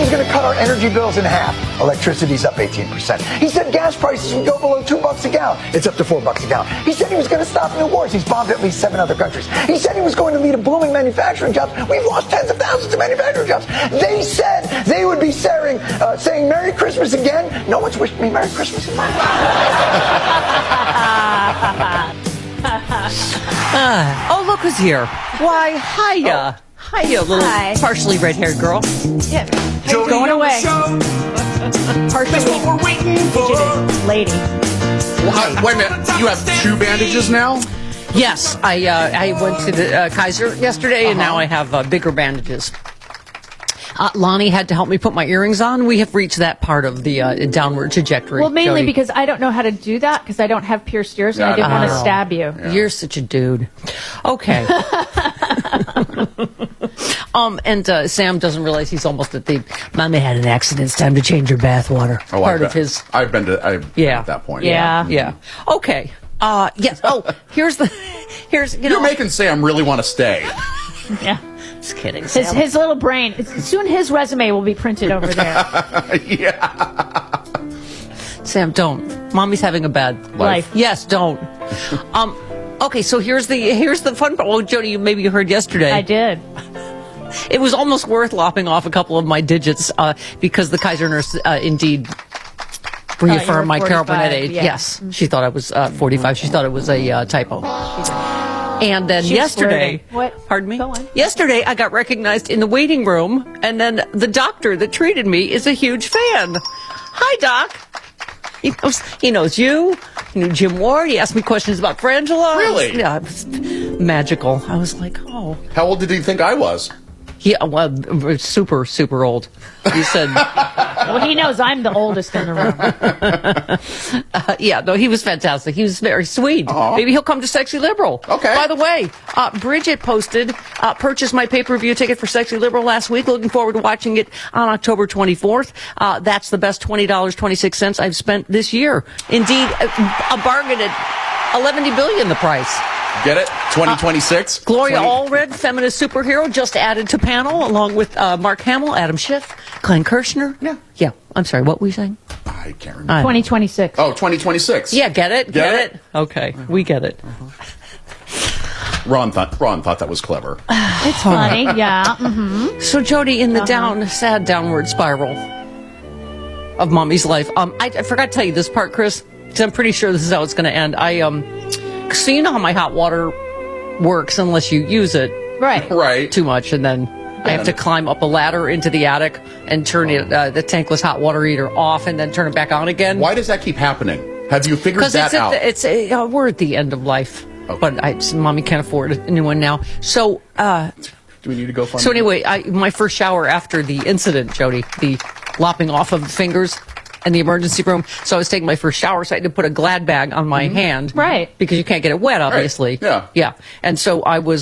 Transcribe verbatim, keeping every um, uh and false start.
was going to cut our energy bills in half. Electricity's up eighteen percent. He said gas prices would go below two bucks a gallon. It's up to four bucks a gallon. He said he was going to stop new wars. He's bombed at least seven other countries. He said he was going to lead a booming manufacturing jobs. We've lost tens of thousands of manufacturing jobs. They said they would be saying, uh, saying Merry Christmas again. No one's wished me Merry Christmas in my life. uh, oh, look who's here. Why, hiya. Oh. Hiya, little Hi. partially red-haired girl. Yeah. Jody Going on the away. show. Partially That's what we're waiting for. fidgeted lady. Uh, wait a minute. You have two bandages now? Yes, I uh, I went to the uh, Kaiser yesterday, uh-huh. and now I have uh, bigger bandages. Uh, Lonnie had to help me put my earrings on. We have reached that part of the uh, downward trajectory. Well, mainly Jody. because I don't know how to do that because I don't have pierced ears and Yeah, I didn't I want to know. stab you. Yeah. You're such a dude. Okay. um, and uh, Sam doesn't realize he's almost at the Mommy had an accident. It's time to change your bathwater. Oh, part I've of been, his. I've been to I've been Yeah. at that point. Yeah. Yeah. Okay. Uh, yes. Oh, here's the. Here's you know. You're making Sam really want to stay. Yeah. Just kidding. His, Sam. his little brain. it's- Soon his resume will be printed over there. Yeah. Sam, don't. Mommy's having a bad life. Life. Yes, don't. um. Okay, so here's the here's the fun part. Well, Jody, you maybe you heard yesterday. I did. It was almost worth lopping off a couple of my digits uh, because the Kaiser nurse uh, indeed reaffirmed my forty-five, carbonate age. yeah. Yes, she thought I was uh, forty-five. She thought it was a uh, typo. And then She was yesterday, flirting. What? Pardon me. Go on. Yesterday, I got recognized in the waiting room, and then the doctor that treated me is a huge fan. Hi, doc. He knows, he knows you. He knew Jim Ward. He asked me questions about Frangela. Really? Yeah, it was magical. I was like, oh. How old did he think I was? Yeah, well, super, super old. He said, Well, he knows I'm the oldest in the room. uh, yeah, no, he was fantastic. He was very sweet. Aw. Maybe he'll come to Sexy Liberal. Okay. By the way, uh, Bridget posted, uh, purchased my pay-per-view ticket for Sexy Liberal last week. Looking forward to watching it on October twenty-fourth. Uh, that's the best twenty dollars and twenty-six cents I've spent this year. Indeed, a, a bargain at eleven billion dollars the price. Get it? twenty twenty-six? Gloria twenty Allred, feminist superhero, just added to panel along with uh, Mark Hamill, Adam Schiff, Glenn Kirshner. Yeah. Yeah. I'm sorry, what were you saying? I can't remember. I- twenty twenty-six. Oh, twenty twenty-six. Yeah, get it? Get Get, it? it? Okay, we get it. Ron thought Ron thought that was clever. It's funny. Yeah. Mm-hmm. So, Jody, in the down, sad downward spiral of Mommy's life, um, I, I forgot to tell you this part, Chris, because I'm pretty sure this is how it's going to end. I, um, so you know how my hot water works unless you use it Right. Right. too much, and then I have to climb up a ladder into the attic and turn it, uh, the tankless hot water heater off and then turn it back on again. Why does that keep happening? Have you figured Because that it's, at out? the, it's a, uh, we're at the end of life. Okay. But I, Mommy can't afford a new one now. So, uh, Do we need to go find So anyway, I, my first shower after the incident, Jody, the lopping off of the fingers in the emergency room. So I was taking my first shower, so I had to put a Glad bag on my hand. Right. Because you can't get it wet, obviously. Yeah. Yeah. And so I was